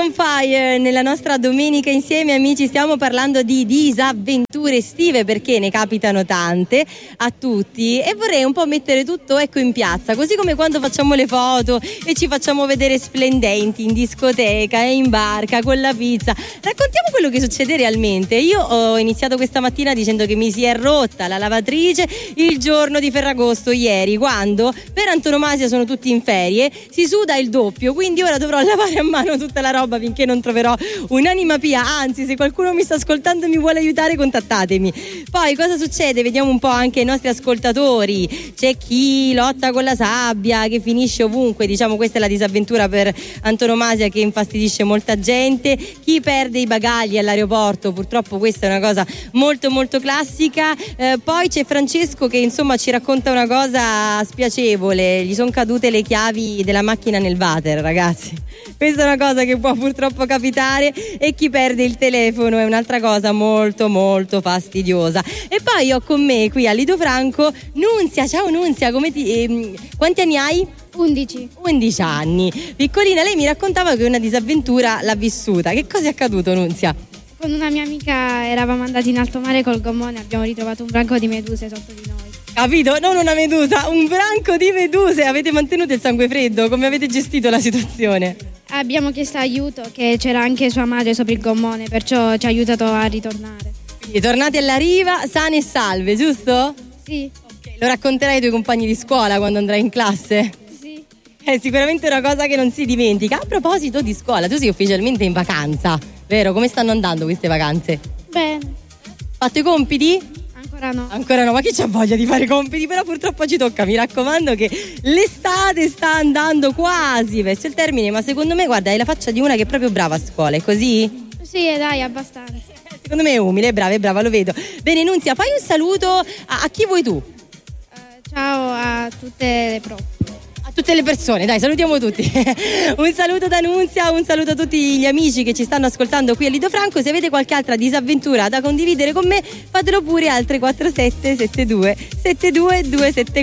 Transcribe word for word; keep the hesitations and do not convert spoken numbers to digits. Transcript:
on Fire nella nostra domenica insieme, amici. Stiamo parlando di disavventure estive, perché ne capitano tante a tutti, e vorrei un po' mettere tutto, ecco, in piazza, così come quando facciamo le foto e ci facciamo vedere splendenti in discoteca e in barca con la pizza. Raccontiamo quello che succede realmente. Io ho iniziato questa mattina dicendo che mi si è rotta la lavatrice il giorno di Ferragosto, ieri, quando per antonomasia sono tutti in ferie, si suda il doppio, quindi ora dovrò lavare a mano tutta la roba finché non troverò un'anima pia. Anzi, se qualcuno mi sta ascoltando e mi vuole aiutare, contattatemi. Poi cosa succede? Vediamo un po' anche i nostri ascoltatori. C'è chi lotta con la sabbia, che finisce ovunque, diciamo questa è la disavventura per antonomasia che infastidisce molta gente. Chi perde i bagagli all'aeroporto, purtroppo questa è una cosa molto molto classica. Eh, poi c'è Francesco che insomma ci racconta una cosa spiacevole: gli sono cadute le chiavi della macchina nel water, ragazzi. Questa è una cosa che può purtroppo capitare. E chi perde il telefono è un'altra cosa molto molto fastidiosa. E poi ho con me qui a Lido Franco Nunzia. Ciao Nunzia, come ti, ehm, quanti anni hai? undici. undici anni. Piccolina, lei mi raccontava che una disavventura l'ha vissuta. Che cosa è accaduto, Nunzia? Con una mia amica eravamo andati in alto mare col gommone e abbiamo ritrovato un branco di meduse sotto di noi. Capito? Non una medusa, un branco di meduse. Avete mantenuto il sangue freddo? Come avete gestito la situazione? Abbiamo chiesto aiuto, che c'era anche sua madre sopra il gommone, perciò ci ha aiutato a ritornare. Quindi tornate alla riva sane e salve, giusto? Sì. Okay. Lo racconterai ai tuoi compagni di scuola quando andrai in classe? Sì. È sicuramente una cosa che non si dimentica. A proposito di scuola, tu sei ufficialmente in vacanza, vero? Come stanno andando queste vacanze? Bene. Fatto i compiti? Ancora no. Ancora no, ma chi c'ha voglia di fare i compiti? Però purtroppo ci tocca, mi raccomando, che l'estate sta andando quasi verso il termine, ma secondo me, guarda, hai la faccia di una che è proprio brava a scuola, è così? Sì, dai, abbastanza. Secondo me è umile, è brava, è brava, lo vedo. Bene, Nunzia, fai un saluto a, a chi vuoi tu? Uh, ciao a tutte le prof. A tutte le persone, dai, salutiamo tutti. Un saluto da Nunzia, un saluto a tutti gli amici che ci stanno ascoltando qui a Lido Franco. Se avete qualche altra disavventura da condividere con me, fatelo pure al tre quattro sette sette due sette due due sette